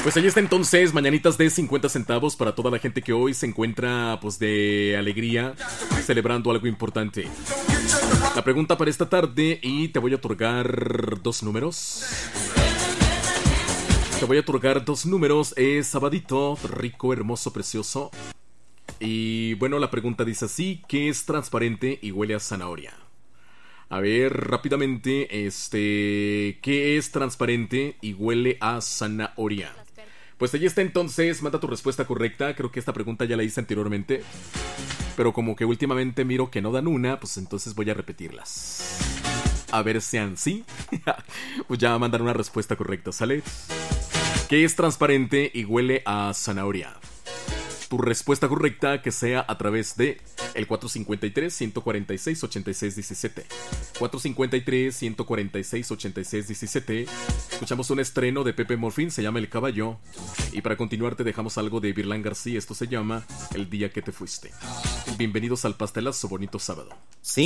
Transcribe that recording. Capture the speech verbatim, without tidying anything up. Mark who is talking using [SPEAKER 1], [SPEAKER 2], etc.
[SPEAKER 1] Pues ahí está entonces, mañanitas de cincuenta centavos para toda la gente que hoy se encuentra pues de alegría, celebrando algo importante. La pregunta para esta tarde, y te voy a otorgar dos números. Te voy a otorgar dos números, es sabadito, rico, hermoso, precioso. Y bueno, la pregunta dice así: ¿qué es transparente y huele a zanahoria? A ver, rápidamente, este... ¿qué es transparente y huele a zanahoria? Pues ahí está entonces, manda tu respuesta correcta. Creo que esta pregunta ya la hice anteriormente, pero como que últimamente miro que no dan una, pues entonces voy a repetirlas. A ver si han sí. Pues ya mandan una respuesta correcta, ¿sale? ¿Qué es transparente y huele a zanahoria? Tu respuesta correcta que sea a través de el cuatro cinco tres, uno cuatro seis, ocho seis uno siete. cuatro cinco tres, uno cuatro seis, ocho seis uno siete. Escuchamos un estreno de Pepe Morfín, se llama El Caballo. Y para continuar te dejamos algo de Virlán García, esto se llama El Día que te fuiste. Bienvenidos al pastelazo, bonito sábado.
[SPEAKER 2] Sí.